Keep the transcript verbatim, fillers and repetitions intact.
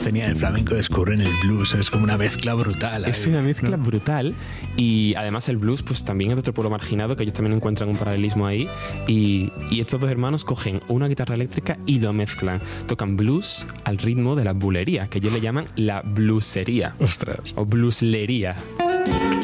tenía el flamenco, descubren el blues. Es como una mezcla brutal. Es ahí, una mezcla ¿no? brutal. Y además el blues pues también es de otro pueblo marginado, que ellos también encuentran un paralelismo ahí. Y, y estos dos hermanos cogen una guitarra eléctrica y lo mezclan. Tocan blues al ritmo de la bulería, que ellos le llaman la bluesería. Ostras. O blueslería.